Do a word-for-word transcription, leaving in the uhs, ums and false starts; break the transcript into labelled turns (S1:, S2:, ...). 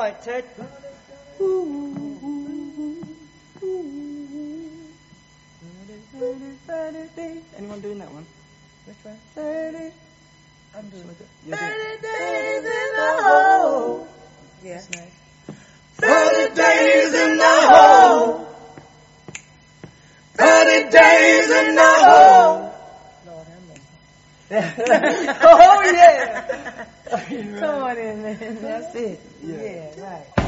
S1: part, Ted. Anyone doing that one? Which one? thirty. I'm doing it. thirty days in the hole. Yeah. thirty days in the hole. thirty days in the hole. Lord have mercy. Oh, yeah. Come on in, man. That's it. Yeah, yeah right.